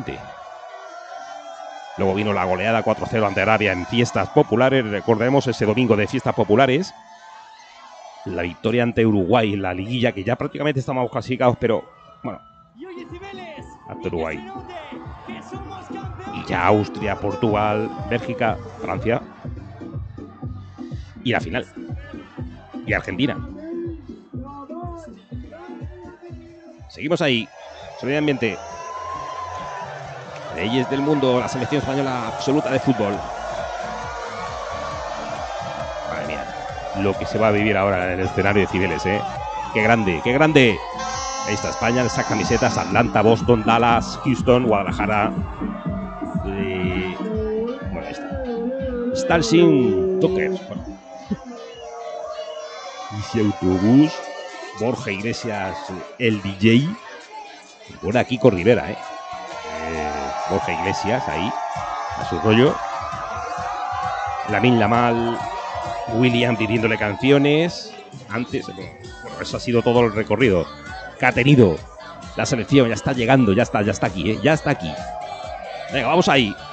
rápidamente. Luego vino la goleada 4-0 ante Arabia en fiestas populares. Recordemos ese domingo de fiestas populares. La victoria ante Uruguay en la liguilla, que ya prácticamente estamos clasificados, pero bueno, ante Uruguay. Y ya Austria, Portugal, Bélgica, Francia. Y la final. Y Argentina. Seguimos ahí. Sonido ambiente. Reyes del mundo, la selección española absoluta de fútbol. Madre mía, lo que se va a vivir ahora en el escenario de Cibeles, ¿eh? ¡Qué grande, qué grande! Ahí está España, esas camisetas, Atlanta, Boston, Dallas, Houston, Guadalajara. Bueno, ahí está. Stalsin Dockers. Bueno. Ese autobús. Borja Iglesias, el DJ. Bueno, Kiko Rivera, ¿eh? Borja Iglesias ahí, a su rollo. Lamine Yamal, William pidiéndole canciones. Antes, bueno, eso ha sido todo el recorrido que ha tenido la selección. Ya está llegando, ya está aquí, ¿eh? Ya está aquí. Venga, vamos ahí.